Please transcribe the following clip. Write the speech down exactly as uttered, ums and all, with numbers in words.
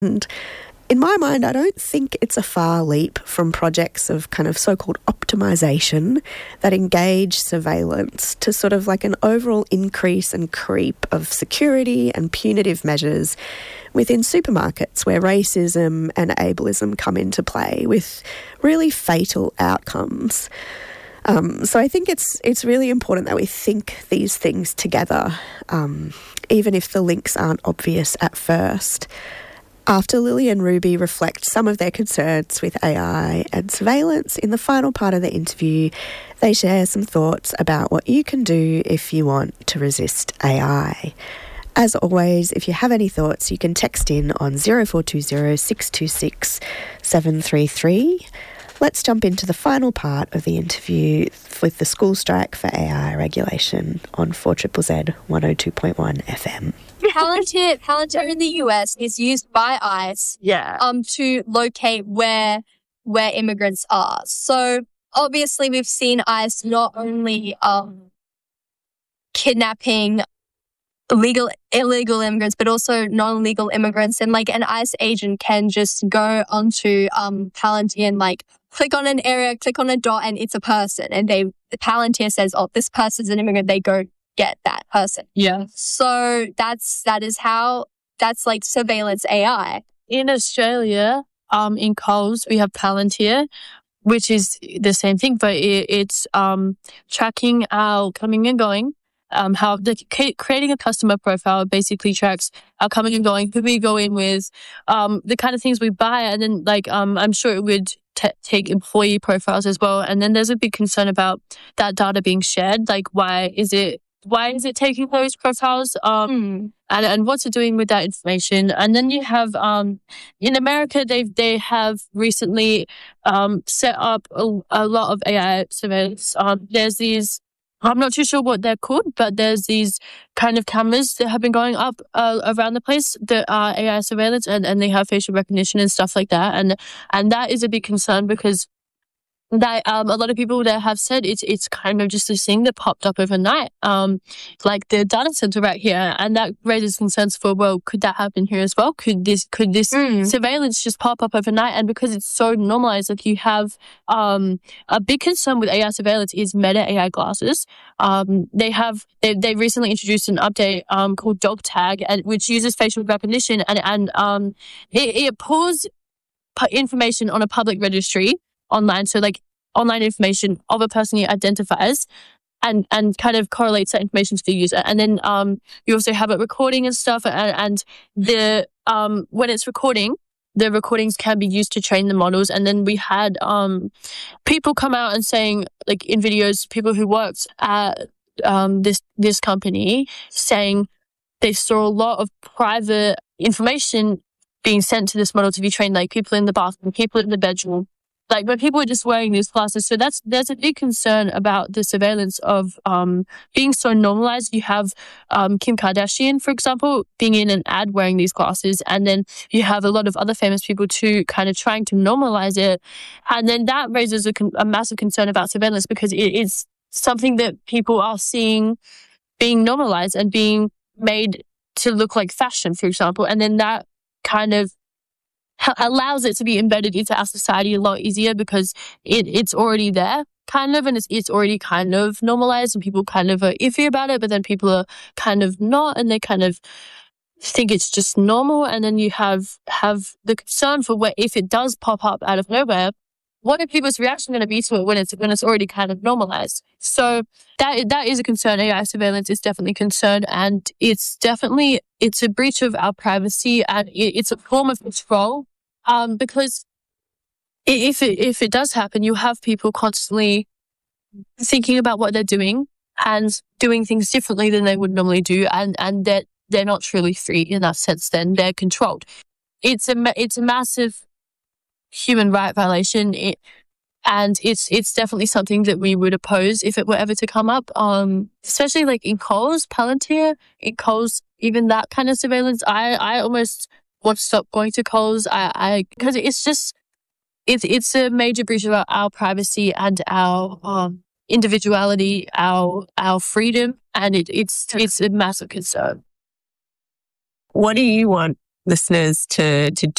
And in my mind, I don't think it's a far leap from projects of kind of so-called optimization that engage surveillance to sort of like an overall increase and creep of security and punitive measures within supermarkets where racism and ableism come into play with really fatal outcomes. Um, so I think it's it's really important that we think these things together, um, even if the links aren't obvious at first. After Lily and Ruby reflect some of their concerns with A I and surveillance, in the final part of the interview, they share some thoughts about what you can do if you want to resist A I. As always, if you have any thoughts, you can text in on zero four two zero, six two six, seven three three. Let's jump into the final part of the interview with the school strike for A I regulation on four Z Z Z one oh two point one F M. Palantir, Palantir in the U S is used by ICE yeah. um, to locate where where immigrants are. So obviously we've seen ICE not only um, kidnapping illegal, illegal immigrants, but also non-legal immigrants. And like an ICE agent can just go onto um, Palantir and like click on an area, click on a dot, and it's a person. And they Palantir says, oh, this person's an immigrant. They go get that person. Yeah. So that's that is how that's like surveillance A I. In Australia, um, in Coles, we have Palantir, which is the same thing, but it, it's um tracking our coming and going. Um, how the creating a customer profile basically tracks our coming and going, who we go in with, um, the kind of things we buy, and then like um, I'm sure it would t- take employee profiles as well. And then there's a big concern about that data being shared. Like, why is it why is it taking those profiles? Um, mm. and and what's it doing with that information? And then you have um, in America, they they have recently um set up a, a lot of A I surveillance. Um, there's these. I'm not too sure what they're called, but there's these kind of cameras that have been going up uh, around the place that are A I surveillance, and, and they have facial recognition and stuff like that. And and that is a big concern because that um, a lot of people that have said it's it's kind of just a thing that popped up overnight, um, like the data center right here, and that raises concerns for, well, could that happen here as well? Could this could this mm. surveillance just pop up overnight? And because it's so normalized, like you have um, a big concern with A I surveillance is Meta A I glasses. Um, they have they they recently introduced an update um, called Dog Tag, and which uses facial recognition and and um, it, it pulls information on a public registry online, so like online information of a person he identifies, and and kind of correlates that information to the user. And then um you also have it recording and stuff, and, and the um when it's recording, the recordings can be used to train the models. And then we had um people come out and saying, like in videos, people who worked at um this this company saying they saw a lot of private information being sent to this model to be trained, like people in the bathroom, people in the bedroom. Like, but people are just wearing these glasses. So that's, there's a big concern about the surveillance of, um, being so normalized. You have, um, Kim Kardashian, for example, being in an ad wearing these glasses. And then you have a lot of other famous people too, kind of trying to normalize it. And then that raises a, con- a massive concern about surveillance because it is something that people are seeing being normalized and being made to look like fashion, for example. And then that kind of allows it to be embedded into our society a lot easier because it, it's already there, kind of, and it's, it's already kind of normalized, and people kind of are iffy about it, but then people are kind of not, and they kind of think it's just normal. And then you have have the concern for where if it does pop up out of nowhere, what are people's reaction going to be to it when it's when it's already kind of normalized? So that that is a concern. A I surveillance is definitely a concern, and it's definitely it's a breach of our privacy, and it, it's a form of control. Um, because if it, if it does happen, you have people constantly thinking about what they're doing and doing things differently than they would normally do, and, and that they're, they're not truly free in that sense. Then they're controlled. It's a it's a massive human right violation, it, and it's it's definitely something that we would oppose if it were ever to come up. Um, especially like in Coles, Palantir, in Coles, even that kind of surveillance. I I almost want to stop going to Coles. I, I, because it's just, it's, it's a major breach of our, our privacy and our, um, individuality, our, our freedom. And it, it's, it's a massive concern. What do you want listeners to, to